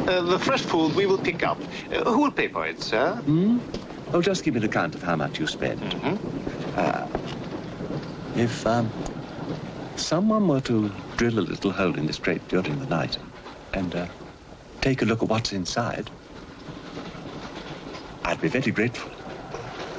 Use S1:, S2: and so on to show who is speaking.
S1: The fresh food we will pick up. Who will pay for it, sir?
S2: Oh, just give me an account of how much you spend. If someone were to drill a little hole in this crate during the night and take a look at what's inside, I'd be very grateful.